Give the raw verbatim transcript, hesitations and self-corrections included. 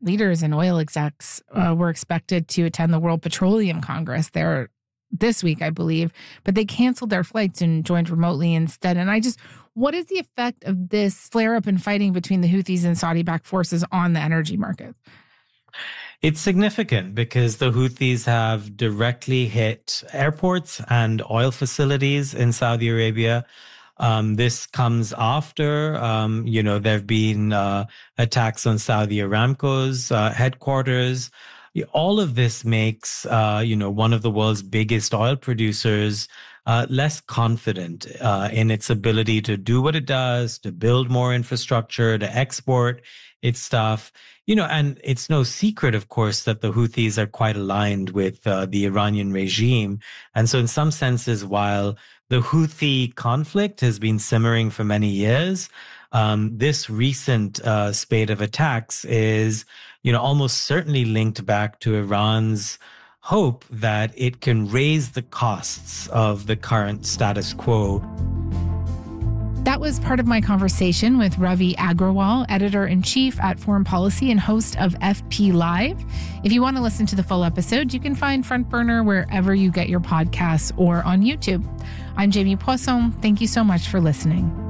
leaders and oil execs uh, were expected to attend the World Petroleum Congress there this week, I believe, but they canceled their flights and joined remotely instead. And I just, what is the effect of this flare-up in fighting between the Houthis and Saudi-backed forces on the energy market? It's significant because the Houthis have directly hit airports and oil facilities in Saudi Arabia. Um, this comes after, um, you know, there have been uh, attacks on Saudi Aramco's uh, headquarters. All of this makes, uh, you know, one of the world's biggest oil producers uh, less confident uh, in its ability to do what it does, to build more infrastructure, to export its stuff. You know, and it's no secret, of course, that the Houthis are quite aligned with uh, the Iranian regime. And so in some senses, while the Houthi conflict has been simmering for many years, um, this recent uh, spate of attacks is, you know, almost certainly linked back to Iran's hope that it can raise the costs of the current status quo. That was part of my conversation with Ravi Agrawal, editor-in-chief at Foreign Policy and host of F P Live. If you want to listen to the full episode, you can find Front Burner wherever you get your podcasts or on YouTube. I'm Jamie Poisson. Thank you so much for listening.